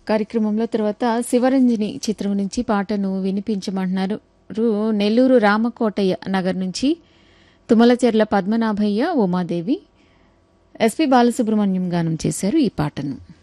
కార్యక్రమంలో తర్వాత శివరంజని చిత్రం నుంచి పాటను వినిపించమంటున్నారు. నెల్లూరు రామకోటయ్య నగర్ నుంచి తుమ్మలచెర్ల పద్మనాభయ్య, ఉమాదేవి, ఎస్పి బాలసుబ్రహ్మణ్యం గానం చేశారు ఈ పాటను.